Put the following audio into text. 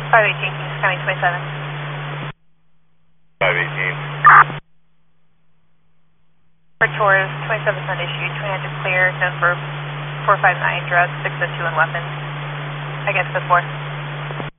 518, Kings County 27. 518. For tours, 27 is issued, 200 clear, known for 459, drugs, 602 and weapons. I guess the 4.